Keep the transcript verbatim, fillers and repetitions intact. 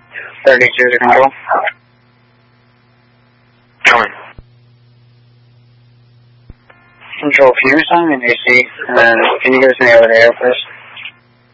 thirty-two to control. Coming. Control Fumes, I'm in A C, and then can you give us me over the air, please?